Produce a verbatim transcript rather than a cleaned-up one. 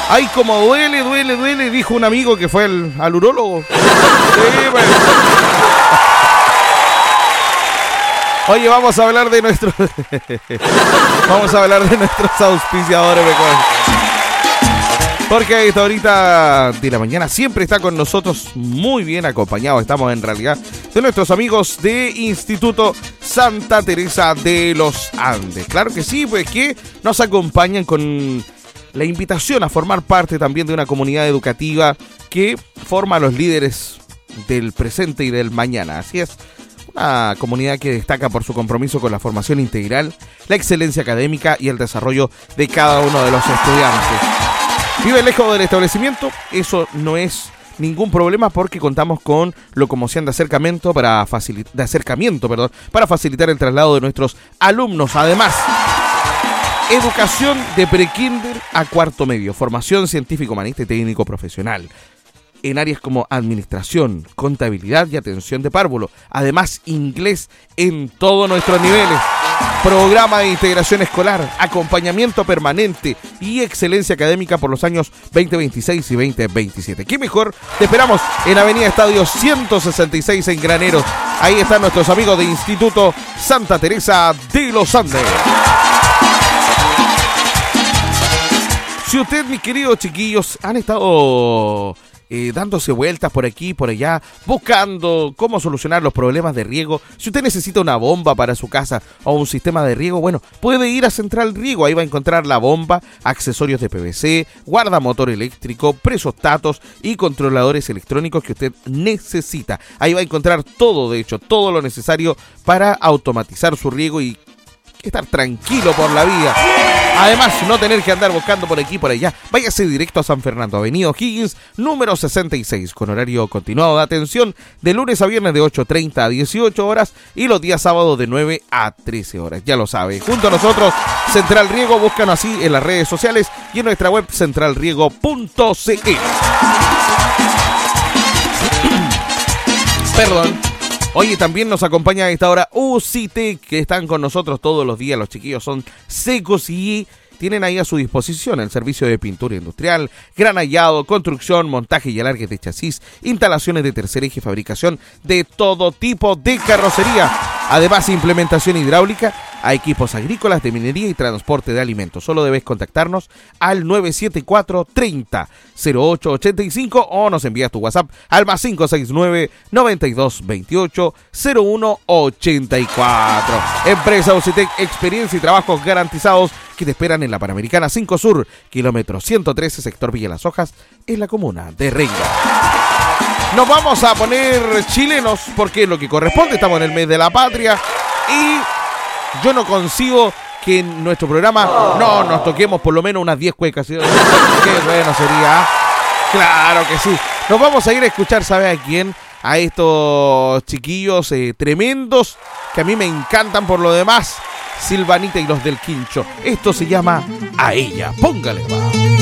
Ay, como duele, duele, duele, dijo un amigo que fue al, al urólogo. Sí, pues. Oye, vamos a hablar de nuestros... vamos a hablar de nuestros auspiciadores, me acuerdo. Porque a esta horita de la mañana siempre está con nosotros muy bien acompañado. Estamos en realidad de nuestros amigos de Instituto Santa Teresa de los Andes. Claro que sí, pues que nos acompañan con la invitación a formar parte también de una comunidad educativa que forma a los líderes del presente y del mañana. Así es, una comunidad que destaca por su compromiso con la formación integral, la excelencia académica y el desarrollo de cada uno de los estudiantes. Vive lejos del establecimiento, eso no es ningún problema porque contamos con locomoción de acercamiento para facilitar, de acercamiento, perdón, para facilitar el traslado de nuestros alumnos. Además, educación de prekinder a cuarto medio, formación científico, humanista y técnico profesional en áreas como administración, contabilidad y atención de párvulo. Además, inglés en todos nuestros niveles. Programa de integración escolar, acompañamiento permanente y excelencia académica por los años veinte veintiséis y veinte veintisiete. ¿Qué mejor? Te esperamos en Avenida Estadio ciento sesenta y seis en Graneros. Ahí están nuestros amigos de Instituto Santa Teresa de los Andes. Si usted, mis queridos chiquillos, han estado eh, dándose vueltas por aquí y por allá, buscando cómo solucionar los problemas de riego, si usted necesita una bomba para su casa o un sistema de riego, bueno, puede ir a Central Riego. Ahí va a encontrar la bomba, accesorios de P V C, guardamotor eléctrico, presostatos y controladores electrónicos que usted necesita. Ahí va a encontrar todo, de hecho, todo lo necesario para automatizar su riego y estar tranquilo por la vida. Además, no tener que andar buscando por aquí y por allá. Váyase directo a San Fernando, Avenida O'Higgins, número sesenta y seis, con horario continuado de atención de lunes a viernes de ocho treinta a dieciocho horas y los días sábados de nueve a trece horas. Ya lo sabe, junto a nosotros, Central Riego, búscanos así en las redes sociales y en nuestra web central riego punto c e. Perdón. Oye, también nos acompaña a esta hora UCITEC, que están con nosotros todos los días. Los chiquillos son secos y tienen ahí a su disposición el servicio de pintura industrial, granallado, construcción, montaje y alargue de chasis, instalaciones de tercer eje, fabricación de todo tipo de carrocería. Además, implementación hidráulica a equipos agrícolas, de minería y transporte de alimentos. Solo debes contactarnos al nueve siete cuatro, treinta, cero ocho ochenta y cinco o nos envías tu WhatsApp al más cinco seis nueve, noventa y dos veintiocho, cero uno ochenta y cuatro. Empresa UCITEC, experiencia y trabajos garantizados que te esperan en la Panamericana cinco Sur, kilómetro ciento trece, sector Villa Las Hojas, en la comuna de Renga. Nos vamos a poner chilenos porque es lo que corresponde, estamos en el mes de la patria y yo no consigo que en nuestro programa no nos toquemos por lo menos unas diez cuecas. Qué bueno sería. Claro que sí. Nos vamos a ir a escuchar, ¿sabe a quién? A estos chiquillos eh, tremendos que a mí me encantan por lo demás. Silvanita y los del Quincho. Esto se llama A Ella. Póngale, va.